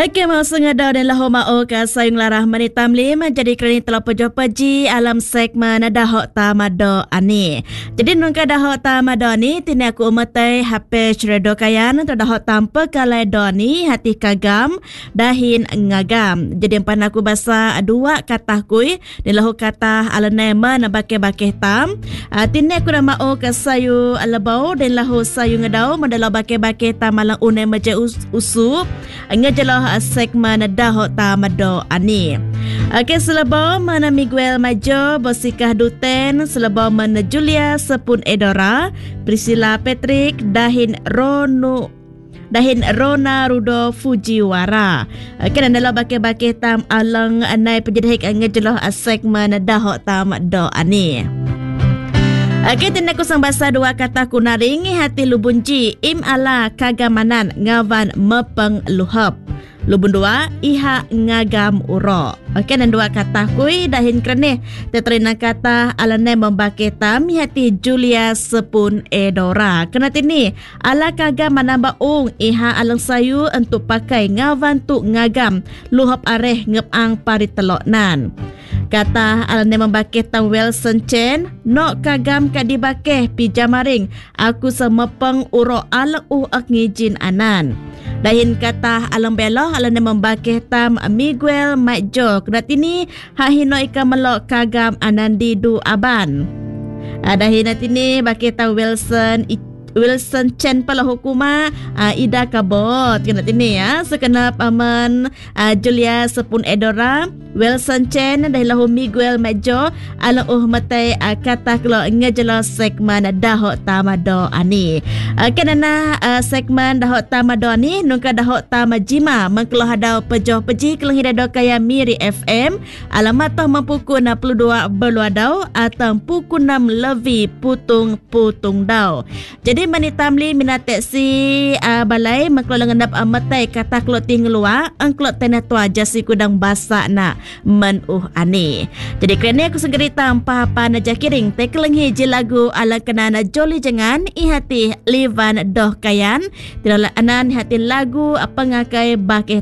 Okey, mau sengadah dan lahu mau ke sayung larah manitam lim jadi kerani telah peji alam segmen dahok tamado ani. Jadi nungka dahok tamado ni tini aku umatai HP Redo Kayan atau dahok tampa kalai doni hati kagam dahin ngagam. Jadi empan aku basa dua kata kui dan lahu kata ala nema na bake tam. Tini aku dah mau ke sayu alabau dan lahu sayu ngedau mendalau bake tam malang unai meja usup ngajalah segmen dahok tamado ani. Okey, selebau mana Miguel Majo Bosikah Duten, selebau mana Julia Sepun Edora, Priscilla Patrick, Dahin Rona Rudo Fujiwara. Okey, dan dalam bake tam alang anai penjedahik ngajalah segmen dahok tamado ani. Okey, tindak kusang bahasa dua kata kunaringi hati lubunji im ala kagamanan ngawan mepeng luhap. Lubun dua iha ngagam uro. Okey, dan dua kata kui dahin kernih teterina kata alane membake tam hati Julia Sepun Edora. Kena tini ala kagam manamba ung iha alang sayu untuk pakai ngawan tu ngagam luhap areh ngepang pariteloknan. Kata alane membake tam Wilson Chen nok kagam kadibake pijamaring aku semepeng uro alang ngijin anan. Dahin kata alang beloh alane membake tam Miguel Majo kedat ini hahino ika melok kagam anandi du aban. Dahin natini bake tam Wilson Chen pala hukuma Ida Kabot kena tini ya sekenap aman Julia Sepun Edora Wilson Chen dah lahu Miguel Majo ala matai kata kalau ngejelo segmen dahok tamado ani. Kenana segmen dahok tamado ni nungka dahok tamajima mengkeloh hadau pejoh peji keloh hidado kaya Miri FM alamat toh mempuku 62 beluadau atau puku 6 levi putung dau. Jadi manitamli minatek si balai mengkeloh ngendap matai kata keloh tinggalua engkeloh tenatua jasi kudang basa na menuh ani. Jadi kerana aku segeri tanpa apa na jakiring tekelenghi je lagu ala kenana joli jangan ihati livan doh kayan tidak anan hati lagu apa ngakai bakeh